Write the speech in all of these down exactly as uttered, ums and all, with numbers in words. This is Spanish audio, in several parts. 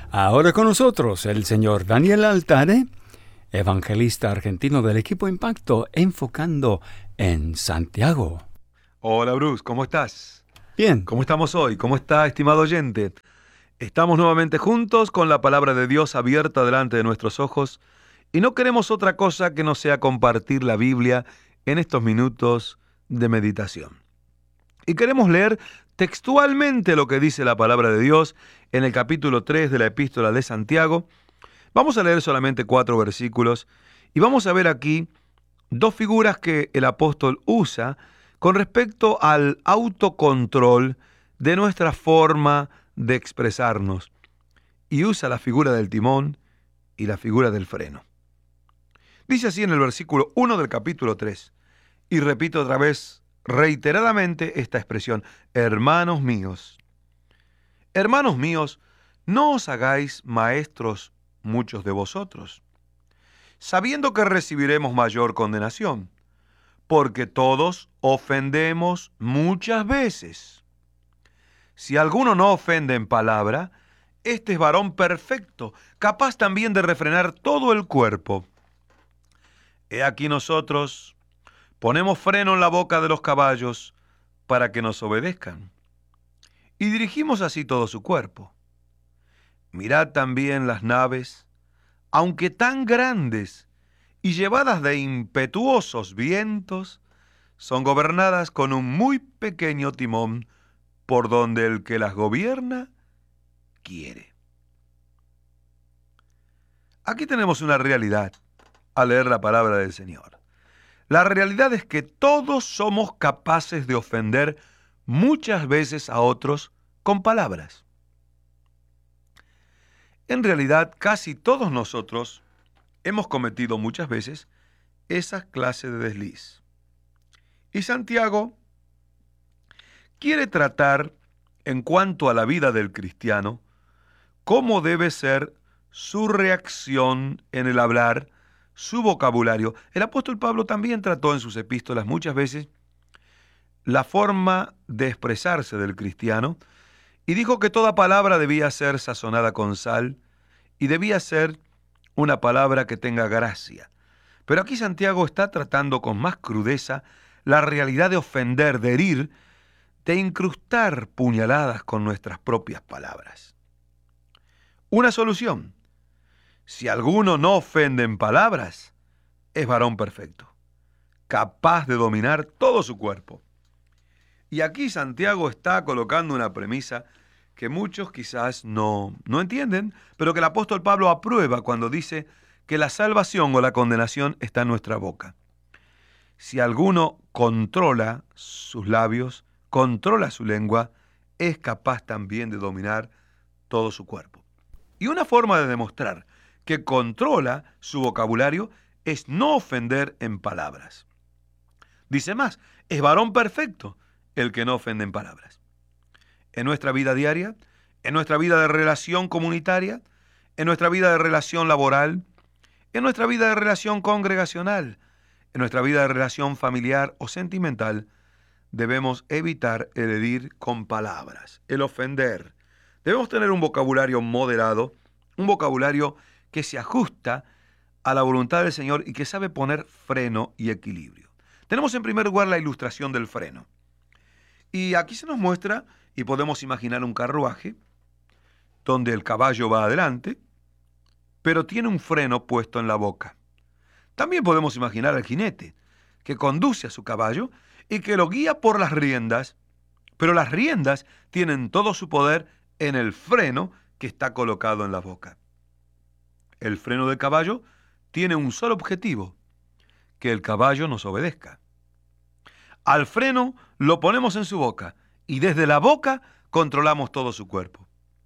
Ahora con nosotros el señor Daniel Altare, evangelista argentino del equipo Impacto, enfocando en Santiago. Hola Bruce, ¿cómo estás? Bien, ¿Cómo estamos hoy? ¿Cómo está, estimado oyente? Estamos nuevamente juntos con la palabra de Dios abierta delante de nuestros ojos y no queremos otra cosa que no sea compartir la Biblia en estos minutos de meditación. Y queremos leer textualmente lo que dice la palabra de Dios en el capítulo tres de la epístola de Santiago. Vamos a leer solamente cuatro versículos y vamos a ver aquí dos figuras que el apóstol usa con respecto al autocontrol de nuestra forma de expresarnos. Y usa la figura del timón y la figura del freno. Dice así en el versículo uno del capítulo tres, y repito otra vez reiteradamente esta expresión: hermanos míos, hermanos míos, no os hagáis maestros muchos de vosotros, sabiendo que recibiremos mayor condenación, porque todos ofendemos muchas veces. Si alguno no ofende en palabra, este es varón perfecto, capaz también de refrenar todo el cuerpo. He aquí nosotros ponemos freno en la boca de los caballos para que nos obedezcan, y dirigimos así todo su cuerpo. Mirad también las naves, aunque tan grandes y llevadas de impetuosos vientos, son gobernadas con un muy pequeño timón, por donde el que las gobierna quiere. Aquí tenemos una realidad al leer la palabra del Señor. La realidad es que todos somos capaces de ofender muchas veces a otros con palabras. En realidad, casi todos nosotros hemos cometido muchas veces esa clase de desliz. Y Santiago quiere tratar, en cuanto a la vida del cristiano, cómo debe ser su reacción en el hablar, su vocabulario. El apóstol Pablo también trató en sus epístolas muchas veces la forma de expresarse del cristiano y dijo que toda palabra debía ser sazonada con sal y debía ser una palabra que tenga gracia. Pero aquí Santiago está tratando con más crudeza la realidad de ofender, de herir, de incrustar puñaladas con nuestras propias palabras. Una solución: si alguno no ofende en palabras, es varón perfecto, capaz de dominar todo su cuerpo. Y aquí Santiago está colocando una premisa que muchos quizás no, no entienden, pero que el apóstol Pablo aprueba cuando dice que la salvación o la condenación está en nuestra boca. Si alguno controla sus labios, controla su lengua, es capaz también de dominar todo su cuerpo. Y una forma de demostrar que controla su vocabulario es no ofender en palabras. Dice más, es varón perfecto el que no ofende en palabras. En nuestra vida diaria, en nuestra vida de relación comunitaria, en nuestra vida de relación laboral, en nuestra vida de relación congregacional, en nuestra vida de relación familiar o sentimental, debemos evitar el herir con palabras, el ofender. Debemos tener un vocabulario moderado, un vocabulario que se ajusta a la voluntad del Señor y que sabe poner freno y equilibrio. Tenemos en primer lugar la ilustración del freno. Y aquí se nos muestra, y podemos imaginar un carruaje, donde el caballo va adelante, pero tiene un freno puesto en la boca. También podemos imaginar al jinete, que conduce a su caballo y que lo guía por las riendas, pero las riendas tienen todo su poder en el freno que está colocado en la boca. El freno del caballo tiene un solo objetivo: que el caballo nos obedezca. Al freno lo ponemos en su boca y desde la boca controlamos todo su cuerpo.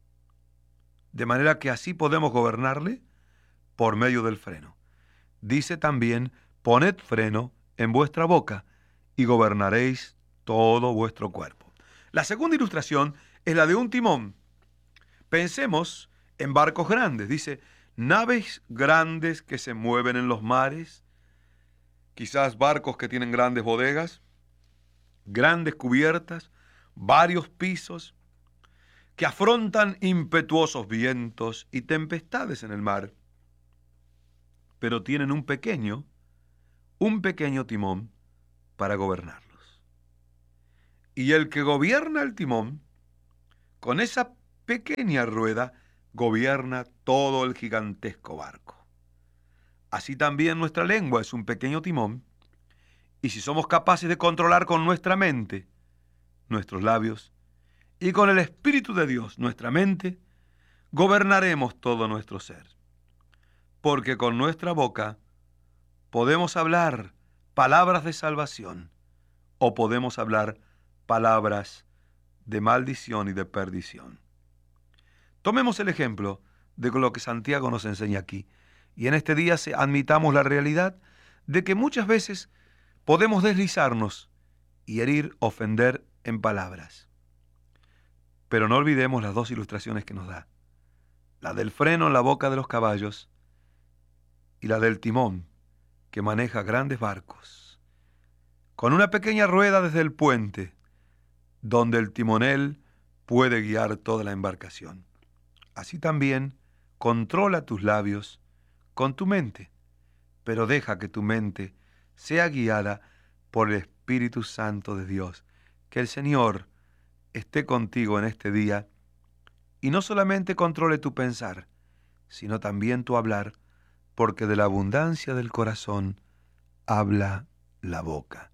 De manera que así podemos gobernarle por medio del freno. Dice también: poned freno en vuestra boca y gobernaréis todo vuestro cuerpo. La segunda ilustración es la de un timón. Pensemos en barcos grandes. Dice, naves grandes que se mueven en los mares, quizás barcos que tienen grandes bodegas, grandes cubiertas, varios pisos, que afrontan impetuosos vientos y tempestades en el mar, pero tienen un pequeño, un pequeño timón para gobernarlos. Y el que gobierna el timón, con esa pequeña rueda, gobierna todo el gigantesco barco. Así también nuestra lengua es un pequeño timón, y si somos capaces de controlar con nuestra mente, nuestros labios, y con el Espíritu de Dios, nuestra mente, gobernaremos todo nuestro ser. Porque con nuestra boca podemos hablar palabras de salvación o podemos hablar palabras de maldición y de perdición. Tomemos el ejemplo de lo que Santiago nos enseña aquí. Y en este día admitamos la realidad de que muchas veces podemos deslizarnos y herir, ofender en palabras. Pero no olvidemos las dos ilustraciones que nos da. La del freno en la boca de los caballos y la del timón que maneja grandes barcos. Con una pequeña rueda desde el puente, donde el timonel puede guiar toda la embarcación. Así también, controla tus labios con tu mente, pero deja que tu mente sea guiada por el Espíritu Santo de Dios. Que el Señor esté contigo en este día y no solamente controle tu pensar, sino también tu hablar, porque de la abundancia del corazón habla la boca.